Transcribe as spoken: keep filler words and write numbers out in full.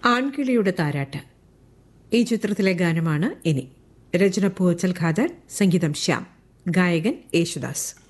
ആൺകിളിയുടെ താരാട്ട്. ഈ ചിത്രത്തിലെ ഗാനമാണ് ഇനി. രചന പൂച്ചൽ ഖാദർ, സംഗീതം ശ്യാം, ഗായകൻ യേശുദാസ്.